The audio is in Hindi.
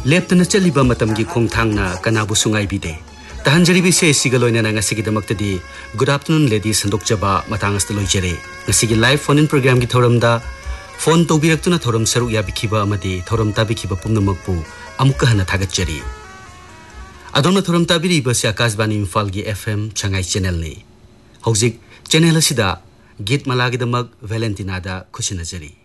लेप्तना चलिबा मतमगी खोंगथांगना कनाबु सुंगाइबिदे तहंजरिबि से सिगलोइना ngasigidamakta good afternoon ladies handokjaba matangasta loijere ngasigi live phone in program gi thoramda phone tobiraktuna thoram saru yabikhiba amadi thoram tabikhiba pumnamakpu amukka hana thagachari adona thoram tabiriba se akashbani imphal gi fm changai channel ni hojik channel asida git malagidamak valentina da khusinajari